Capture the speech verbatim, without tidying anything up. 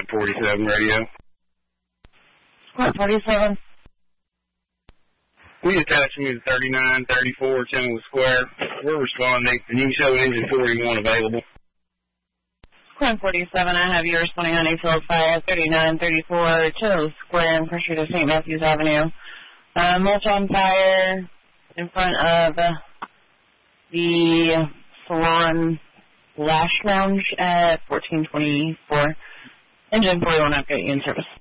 Squad forty-seven radio. Squad forty-seven. We attached me to thirty-nine thirty-four Chenoweth Square. We're responding, and you can show engine forty-one available. Squad forty-seven, I have you responding on A field five, thirty-nine thirty-four Chenoweth Square, and pressure to Saint Matthews Avenue. Uh, mulch on fire in front of uh, the Salon Lash Lounge at fourteen twenty-four. Engine forty-one, I've got you in service.